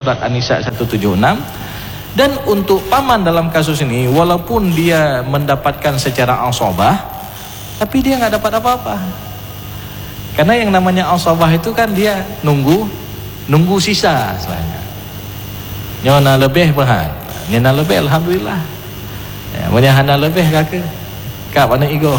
surat An-Nisa 176. Dan untuk paman dalam kasus ini, walaupun dia mendapatkan secara asabah, tapi dia nggak dapat apa-apa. Karena yang namanya asabah itu kan dia nunggu sisa sebenarnya. Nyona lebih bahan, nyona lebih alhamdulillah. Ya, menyahana lebih kakak, kak mana ego.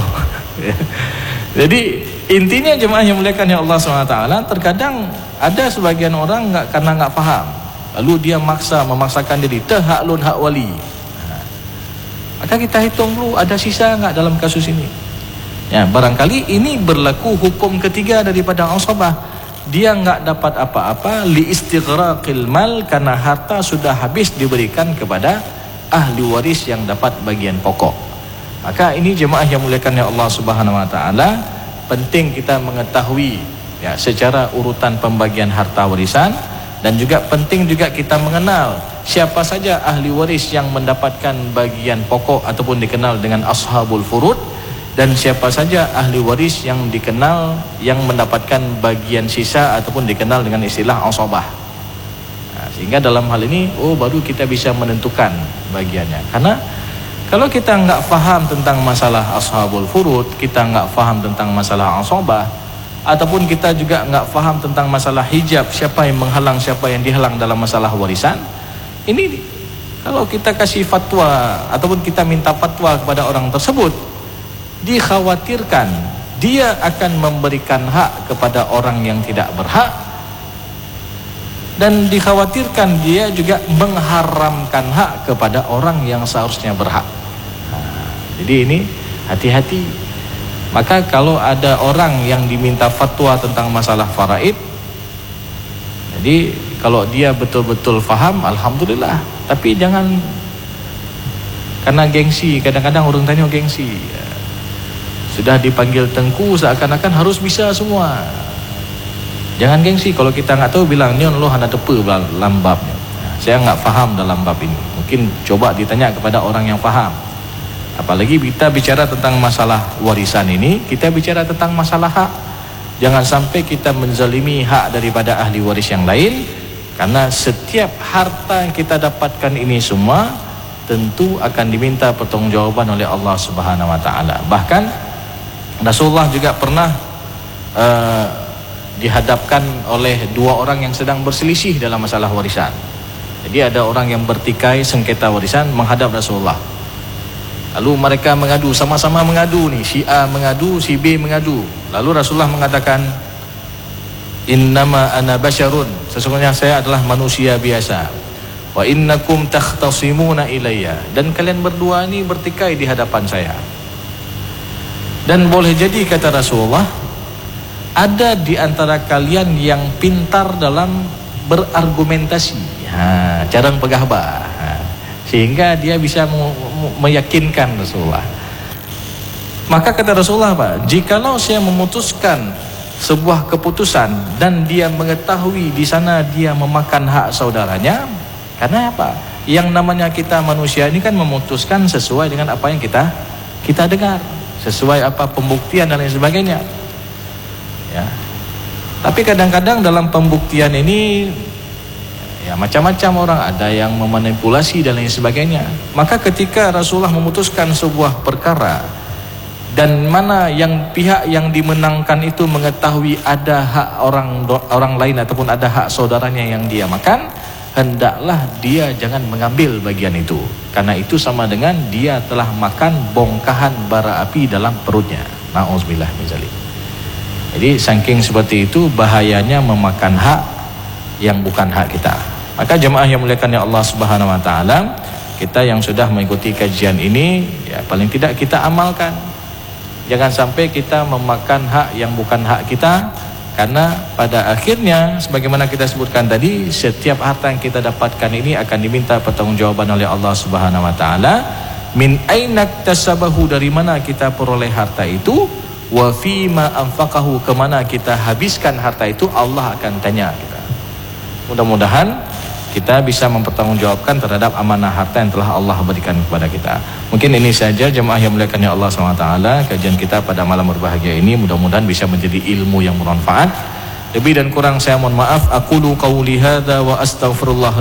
Jadi intinya jemaah yang muliakan Allah SWT, terkadang ada sebagian orang karena nggak paham, lalu dia memaksakan diri hak lun hak wali. Maka kita hitung dulu ada sisa nggak dalam kasus ini. Ya, barangkali ini berlaku hukum ketiga daripada asabah. Dia nggak dapat apa-apa li istighraqil mal, karena harta sudah habis diberikan kepada ahli waris yang dapat bagian pokok. Maka ini jemaah yang muliakan Allah Subhanahu wa taala, penting kita mengetahui ya secara urutan pembagian harta warisan, dan juga penting juga kita mengenal siapa saja ahli waris yang mendapatkan bagian pokok ataupun dikenal dengan ashabul furud, dan siapa saja ahli waris yang dikenal yang mendapatkan bagian sisa ataupun dikenal dengan istilah asabah. Nah, sehingga dalam hal ini baru kita bisa menentukan bagiannya. Karena kalau kita nggak paham tentang masalah ashabul furud, kita nggak paham tentang masalah asabah, ataupun kita juga nggak paham tentang masalah hijab, siapa yang menghalang, siapa yang dihalang dalam masalah warisan, ini kalau kita kasih fatwa ataupun kita minta fatwa kepada orang tersebut, dikhawatirkan dia akan memberikan hak kepada orang yang tidak berhak, dan dikhawatirkan dia juga mengharamkan hak kepada orang yang seharusnya berhak. Jadi ini hati-hati. Maka kalau ada orang yang diminta fatwa tentang masalah faraid, jadi kalau dia betul-betul faham, alhamdulillah. Tapi jangan karena gengsi, kadang-kadang orang tanya gengsi. Sudah dipanggil tengku seakan-akan harus bisa semua. Jangan gengsi. Kalau kita nggak tahu bilang nyon lo hana tepe dalam babnya. Saya nggak paham dalam bab ini. Mungkin coba ditanya kepada orang yang paham. Apalagi kita bicara tentang masalah warisan ini, kita bicara tentang masalah hak. Jangan sampai kita menzalimi hak daripada ahli waris yang lain, karena setiap harta yang kita dapatkan ini semua tentu akan diminta pertanggungjawaban oleh Allah Subhanahu wa taala. Bahkan Rasulullah juga pernah dihadapkan oleh dua orang yang sedang berselisih dalam masalah warisan. Jadi ada orang yang bertikai sengketa warisan menghadap Rasulullah. Lalu mereka mengadu, sama-sama mengadu nih, si A mengadu, si B mengadu. Lalu Rasulullah mengatakan, innama ana basyarun, sesungguhnya saya adalah manusia biasa. Wa innakum takhtasimuna ilayya, dan kalian berdua ini bertikai di hadapan saya. Dan boleh jadi kata Rasulullah, ada di antara kalian yang pintar dalam berargumentasi, jarang pegahbah, sehingga dia bisa meyakinkan Rasulullah. Maka kata Rasulullah, Pak, jikalau saya memutuskan sebuah keputusan dan dia mengetahui di sana dia memakan hak saudaranya, karena apa? Yang namanya kita manusia ini kan memutuskan sesuai dengan apa yang kita dengar, sesuai apa pembuktian dan lain sebagainya. Ya. Tapi kadang-kadang dalam pembuktian ini ya macam-macam orang, ada yang memanipulasi dan lain sebagainya. Maka ketika Rasulullah memutuskan sebuah perkara dan mana yang pihak yang dimenangkan itu mengetahui ada hak orang lain ataupun ada hak saudaranya yang dia makan, hendaklah dia jangan mengambil bagian itu, karena itu sama dengan dia telah makan bongkahan bara api dalam perutnya. Na'udzubillah min dzalik. Jadi saking seperti itu bahayanya memakan hak yang bukan hak kita. Maka jemaah yang muliakan Allah Subhanahu wa taala, kita yang sudah mengikuti kajian ini ya paling tidak kita amalkan. Jangan sampai kita memakan hak yang bukan hak kita, karena pada akhirnya sebagaimana kita sebutkan tadi, setiap harta yang kita dapatkan ini akan diminta pertanggungjawaban oleh Allah Subhanahu wa taala. Min ainak tasabahu, dari mana kita peroleh harta itu, wa fima anfaqahu, kemana kita habiskan harta itu, Allah akan tanya kita. Mudah-mudahan kita bisa mempertanggungjawabkan terhadap amanah harta yang telah Allah berikan kepada kita. Mungkin ini saja jemaah yang muliakan Allah SWT, kajian kita pada malam berbahagia ini, mudah-mudahan bisa menjadi ilmu yang bermanfaat. Lebih dan kurang saya mohon maaf. Aqulu qawli hadza wa astaghfirullah